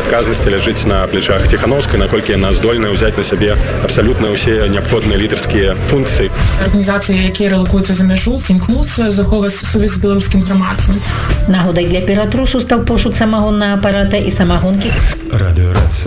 адказнасці ляжыць на плечах Ціхановскай, наколькі яна здольная ўзяць на сябе абсалютна ўсе неабходныя лідарскія функцыі. Арганізацыі, якія рэлакуюцца за мяжу, імкнуцца захоўваць сувязь з беларускім грамадствам. Нагодай для Петросу стаў пошук самагоннага апарата і самагонкі. Радыёрацыя.